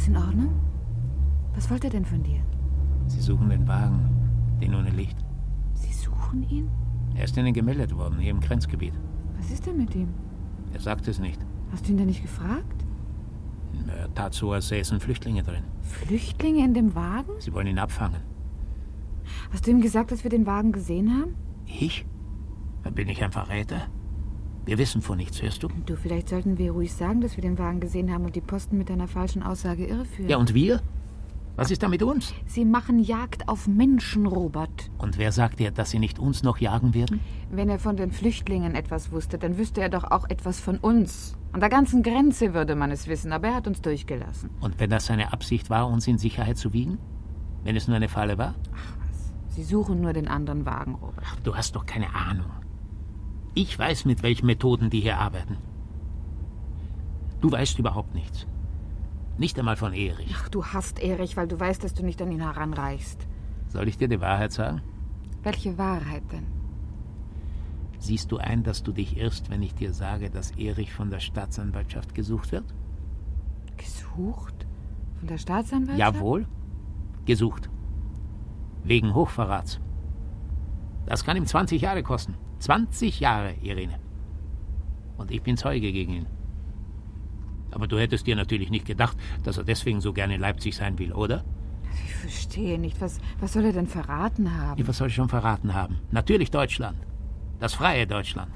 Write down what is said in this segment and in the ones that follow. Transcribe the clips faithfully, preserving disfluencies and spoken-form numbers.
Alles in Ordnung? Was wollte er denn von dir? Sie suchen den Wagen, den ohne Licht. Sie suchen ihn? Er ist Ihnen gemeldet worden, hier im Grenzgebiet. Was ist denn mit ihm? Er sagt es nicht. Hast du ihn denn nicht gefragt? Er tat so, als säßen Flüchtlinge drin. Flüchtlinge in dem Wagen? Sie wollen ihn abfangen. Hast du ihm gesagt, dass wir den Wagen gesehen haben? Ich? Bin ich ein Verräter? Wir wissen von nichts, hörst du? Du, vielleicht sollten wir ruhig sagen, dass wir den Wagen gesehen haben und die Posten mit deiner falschen Aussage irreführen. Ja, und wir? Was ist da mit uns? Sie machen Jagd auf Menschen, Robert. Und wer sagt dir, dass sie nicht uns noch jagen werden? Wenn er von den Flüchtlingen etwas wusste, dann wüsste er doch auch etwas von uns. An der ganzen Grenze würde man es wissen, aber er hat uns durchgelassen. Und wenn das seine Absicht war, uns in Sicherheit zu wiegen? Wenn es nur eine Falle war? Ach was, Sie suchen nur den anderen Wagen, Robert. Ach, du hast doch keine Ahnung. Ich weiß, mit welchen Methoden die hier arbeiten. Du weißt überhaupt nichts. Nicht einmal von Erich. Ach, du hasst Erich, weil du weißt, dass du nicht an ihn heranreichst. Soll ich dir die Wahrheit sagen? Welche Wahrheit denn? Siehst du ein, dass du dich irrst, wenn ich dir sage, dass Erich von der Staatsanwaltschaft gesucht wird? Gesucht? Von der Staatsanwaltschaft? Jawohl, gesucht. Wegen Hochverrats. Das kann ihm zwanzig Jahre kosten. zwanzig Jahre, Irene. Und ich bin Zeuge gegen ihn. Aber du hättest dir natürlich nicht gedacht, dass er deswegen so gerne in Leipzig sein will, oder? Ich verstehe nicht. Was, was soll er denn verraten haben? Ja, was soll ich schon verraten haben? Natürlich Deutschland. Das freie Deutschland.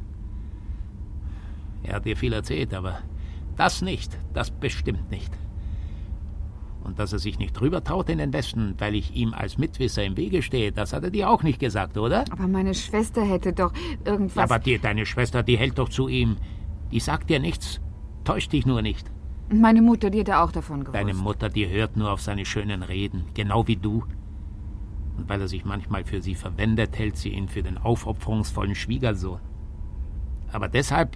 Er hat dir viel erzählt, aber das nicht. Das bestimmt nicht. Und dass er sich nicht drüber traut in den Westen, weil ich ihm als Mitwisser im Wege stehe, das hat er dir auch nicht gesagt, oder? Aber meine Schwester hätte doch irgendwas... Aber dir, deine Schwester, die hält doch zu ihm. Die sagt dir nichts. Täusch dich nur nicht. Und meine Mutter, die hätte auch davon gewusst. Deine Mutter, die hört nur auf seine schönen Reden, genau wie du. Und weil er sich manchmal für sie verwendet, hält sie ihn für den aufopferungsvollen Schwiegersohn. Aber deshalb